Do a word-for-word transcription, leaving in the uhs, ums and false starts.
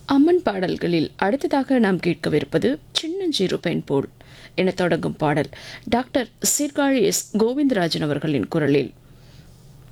அம்மன் பாடல்களில் அடுத்ததாக நாம் கேட்கவிருப்பது சின்னஞ்சிறு பெண் போல் என தொடங்கும் பாடல் டாக்டர் சீர்காழி எஸ் கோவிந்தராஜன் அவர்களின் குரலில்.